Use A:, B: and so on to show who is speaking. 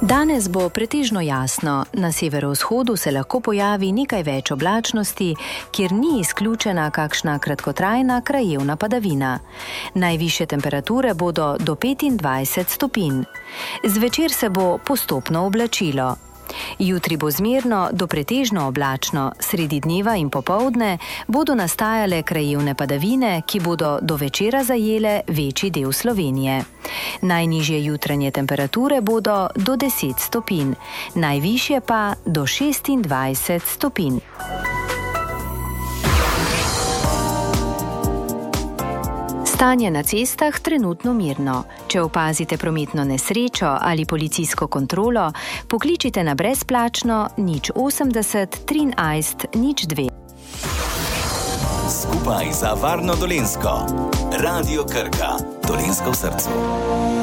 A: Danes bo pretežno jasno, na severovzhodu se lahko pojavi nekaj več oblačnosti, kjer ni izključena kakšna kratkotrajna krajevna padavina. Najvišje temperature bodo do 25 stopinj. Zvečer se bo postopno oblačilo. Jutri bo zmerno do pretežno oblačno, sredi dneva in popoldne bodo nastajale krajevne padavine, ki bodo do večera zajele večji del Slovenije. Najnižje jutranje temperature bodo do 10 stopinj, najvišje pa do 26 stopinj. Stanje na cestah trenutno mirno. Če opazite prometno nesrečo ali policijsko kontrolo, pokličite na brezplačno 080 13 02.
B: Skupaj za varno Dolenjsko. Radio Krka. Dolenjsko v srcu.